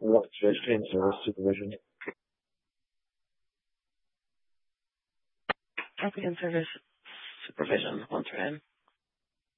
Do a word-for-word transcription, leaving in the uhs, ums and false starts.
Electricity and service supervision. Applicant service supervision, one time.